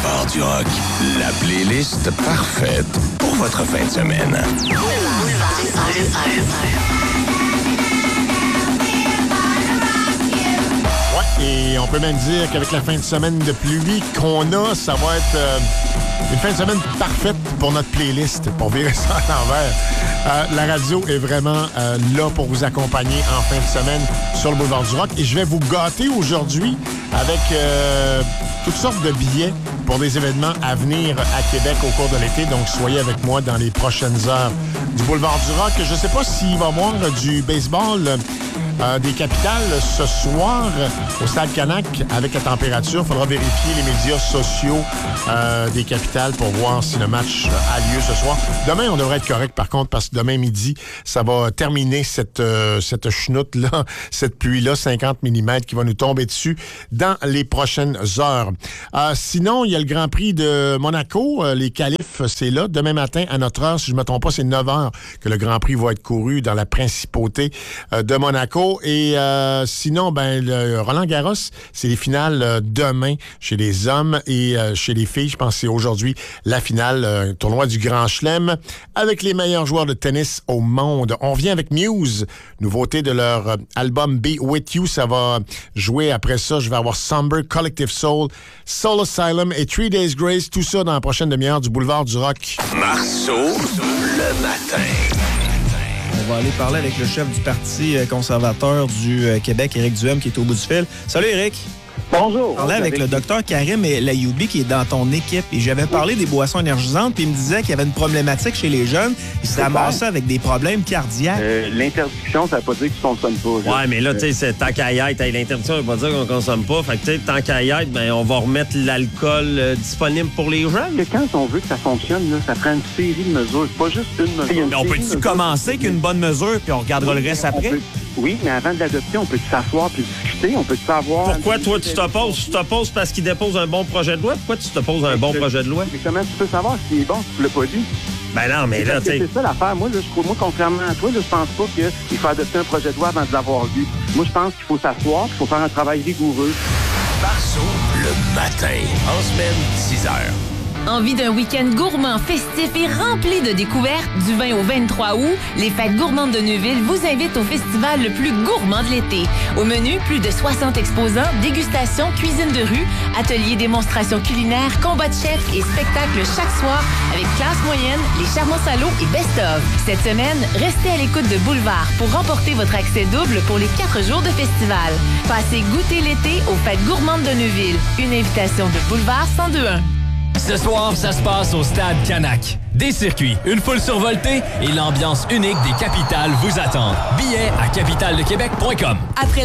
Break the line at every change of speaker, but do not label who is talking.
Boulevard du Rock, la playlist parfaite pour votre fin de semaine.
Ouais, et on peut même dire qu'avec la fin de semaine de pluie qu'on a, ça va être une fin de semaine parfaite pour notre playlist, pour virer ça à l'envers. La radio est vraiment là pour vous accompagner en fin de semaine sur le Boulevard du Rock. Et je vais vous gâter aujourd'hui avec toutes sortes de billets pour des événements à venir à Québec au cours de l'été. Donc, soyez avec moi dans les prochaines heures du Boulevard du Rock. Je ne sais pas s'il va y avoir du baseball des Capitales ce soir au Stade Canac avec la température. Il faudra vérifier les médias sociaux des Capitales pour voir si le match a lieu ce soir. Demain, on devrait être correct, par contre, parce que demain midi, ça va terminer cette chenoute-là, cette pluie-là, 50 mm qui va nous tomber dessus dans les prochaines heures. Sinon, il y a le Grand Prix de Monaco. Les qualifs, c'est là. Demain matin, à notre heure, si je ne me trompe pas, c'est 9 heures que le Grand Prix va être couru dans la principauté de Monaco. Et sinon, le Roland-Garros, c'est les finales demain chez les hommes et chez les filles. Je pense que c'est aujourd'hui la finale, tournoi du Grand Chelem, avec les meilleurs joueurs de tennis au monde. On vient avec Muse, nouveauté de leur album Be With You. Ça va jouer après ça. Je vais avoir Somber, Collective Soul, Soul Asylum et 3 Days Grace. Tout ça dans la prochaine demi-heure du Boulevard du Rock.
Marceau, le matin.
On va aller parler avec le chef du Parti conservateur du Québec, Éric Duhem, qui est au bout du fil. Salut, Éric.
Bonjour.
Je parlais avec le docteur Karim Layoubi, qui est dans ton équipe, et j'avais parlé des boissons énergisantes, puis il me disait qu'il y avait une problématique chez les jeunes. Ils se ramassaient avec des problèmes cardiaques.
L'interdiction, ça ne veut pas dire qu'ils ne consomment pas.
Ouais, mais là, tu sais, tant qu'à y être, l'interdiction, ça veut pas dire qu'on ne consomme pas. Fait que, tu sais, tant qu'à y être, on va remettre l'alcool disponible pour les jeunes.
Quand on veut que ça fonctionne, là, ça prend une série de mesures, pas juste une mesure.
Mais on peut-tu commencer qu'une bonne mesure, puis on regardera le reste après?
Oui, mais avant de l'adopter, on peut s'asseoir puis discuter, on peut savoir...
Pourquoi toi tu t'opposes? Tu t'opposes parce qu'il dépose un bon projet de loi? Pourquoi tu t'opposes à un bon projet de loi?
Mais comment tu peux savoir s'il est bon si tu l'as pas lu?
Ben non, mais là, tu sais...
C'est ça l'affaire. Moi, contrairement à toi, je pense pas qu'il faut adopter un projet de loi avant de l'avoir lu. Moi, je pense qu'il faut s'asseoir, qu'il faut faire un travail rigoureux.
Marceau, le matin, en semaine, 6 heures.
Envie d'un week-end gourmand, festif et rempli de découvertes? Du 20 au 23 août, les Fêtes gourmandes de Neuville vous invitent au festival le plus gourmand de l'été. Au menu, plus de 60 exposants, dégustations, cuisine de rue, ateliers, démonstrations culinaires, combats de chefs et spectacles chaque soir avec classe moyenne, les charmants salauds et best-of. Cette semaine, restez à l'écoute de Boulevard pour remporter votre accès double pour les 4 jours de festival. Passez goûter l'été aux Fêtes gourmandes de Neuville. Une invitation de Boulevard 102.1.
Ce soir, ça se passe au Stade Canac. Des circuits, une foule survoltée et l'ambiance unique des Capitales vous attendent. Billets à capitaledequebec.com.
Après